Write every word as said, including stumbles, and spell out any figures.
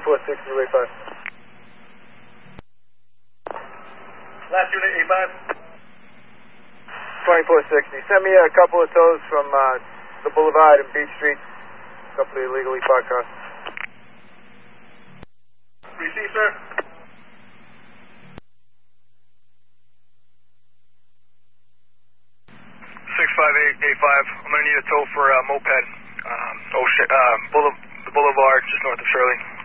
twenty-four sixty, way five. Last unit, A five. twenty-four sixty. Send me a couple of tows from uh, the Boulevard and Beach Street. A couple of illegally parked cars. Receive, sir. six five eight A five. I'm going to need a tow for a uh, moped. Um, oh, uh, Boulevard, the Boulevard, just north of Shirley.